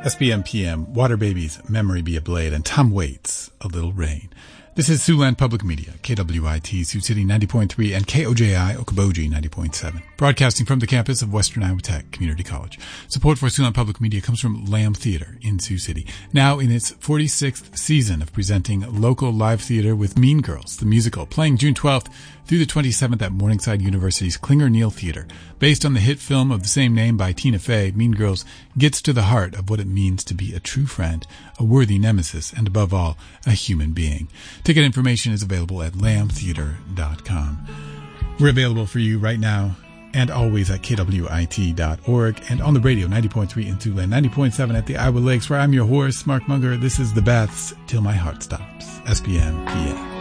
SBM PM, Water Babies, Memory Be a Blade, and Tom Waits, A Little Rain. This is Siouxland Public Media, KWIT, Sioux City 90.3, and KOJI, Okoboji 90.7. Broadcasting from the campus of Western Iowa Tech Community College. Support for Siouxland Public Media comes from Lamb Theater in Sioux City, now in its 46th season of presenting local live theater with Mean Girls, the musical, playing June 12th through the 27th at Morningside University's Klinger Neal Theater. Based on the hit film of the same name by Tina Fey, Mean Girls gets to the heart of what it means to be a true friend, a worthy nemesis, and above all, a human being. Ticket information is available at lambtheater.com. We're available for you right now and always at kwit.org and on the radio 90.3 in Siouxland, 90.7 at the Iowa Lakes, where I'm your horse, Mark Munger. This is The Beths, Till My Heart Stops. SBM PM.